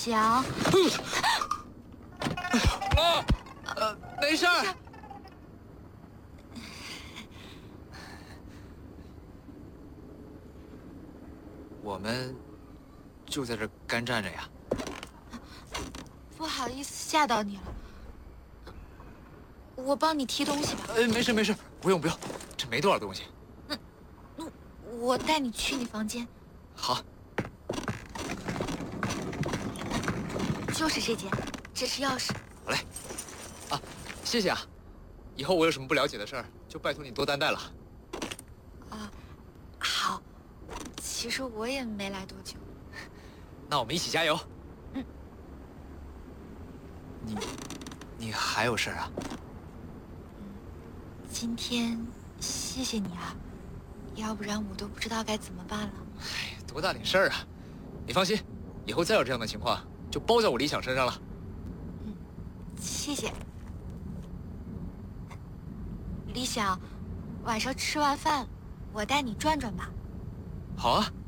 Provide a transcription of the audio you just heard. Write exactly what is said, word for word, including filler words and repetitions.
翔。 啊，呃，没事儿。我们就在这干站着呀。 不好意思吓到你了，我帮你提东西吧。 呃，没事没事，不用不用，这没多少东西。 那那我带你去你房间。 好。 就是这间，这是钥匙。 好嘞。啊，谢谢啊。以后我有什么不了解的事儿，就拜托你多担待了。 啊，好。其实我也没来多久。 那我们一起加油。 嗯。 你，你还有事儿啊？ 嗯，今天谢谢你啊，要不然我都不知道该怎么办了。 哎，多大点事儿啊！你放心，以后再有这样的情况，就包在我李想身上了。 嗯，谢谢。李想，晚上吃完饭，我带你转转吧。 好啊。